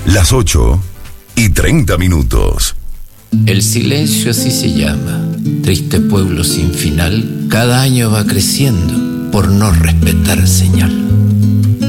Las 8:30. El silencio así se llama, triste pueblo sin final, cada año va creciendo por no respetar señal.